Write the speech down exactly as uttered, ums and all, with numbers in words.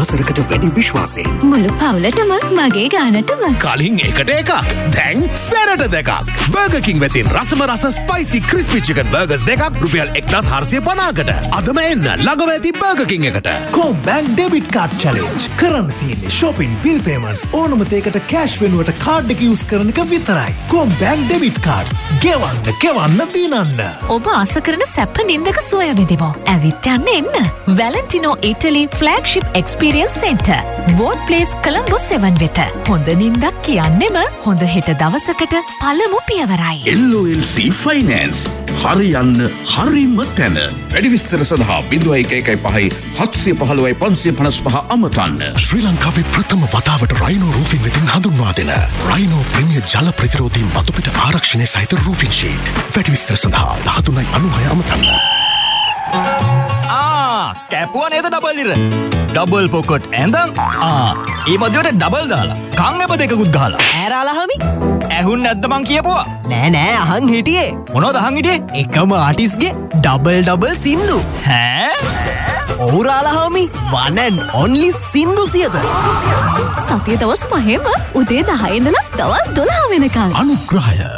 වසරකට වැඩි විශ්වාසයෙන් මුළු පවුලටම මගේ ගානටම කලින් එකට එකක් දැන් සැරට දෙකක් බර්ගර් කිං වෙතින් රසම රස ස්පයිසි ක්‍රිස්පි චිකන් බර්ගර්ස් දෙකක් රුපියල් එක්දහස් හාරසිය පනහකට අදම එන්න ළඟම ඇති බර්ගර් කිං එකට කොම්බැංක් ඩෙබිට් කාඩ් චැලෙන්ජ් කරන්න තියෙන්නේ shopping bill payments ඕනම දෙයකට කෑෂ් වෙනුවට කාඩ් එක යූස් කරන එක විතරයි කොම්බැංක් ඩෙබිට් කාඩ්ස් ගෙවන්න ගෙවන්න දිනන්න ඔබ ආස කරන සැප නින්දක සොය විඳිමු ඇවිත් යන්න එන්න වැලන්ටිනෝ ඉටලි flagship experience centre word place Colombo seven වෙත හොඳ නින්දක් කියන්නෙම හොඳ හෙට දවසකට පළමු පියවරයි L O L C Finance හරියන්න හරිම තැන වැඩි විස්තර සඳහා බිංදුව එක එකයි පහයි හත්සිය පහළොවයි පන්සිය පනස් පහ අමතන්න ශ්‍රී ලංකාවේ ප්‍රථම වතාවට රයිනෝ රූෆින් වෙතින් හඳුන්වා දෙන රයිනෝ ප්‍රීමියර් ජල ප්‍රතිරෝධී මතුපිට ආරක්ෂණය සහිත රූෆින් ෂීට් වැඩි විස්තර සඳහා දහතුනයි අනූහය අමතන්න කැපුවා නේද ඩබල් ඉර ඩබල් පොකට් ඇඳන් ආ ඒ මැදට ඩබල් දාලා කන් අප දෙකකුත් ගහලා ඈරාලහමි ඇහුන් නැද්ද මං කියපුවා නෑ නෑ අහන් හිටියේ මොනවද අහන් හිටියේ එකම ආටිස්ගේ ඩබල් ඩබල් සින්දු ඈ ඔව් රාලහමි one and only සින්දු සියත සතිය දවස් පහේම උදේ දහය ඉඳලා දවල් දොළහ වෙනකන් අනුග්‍රහය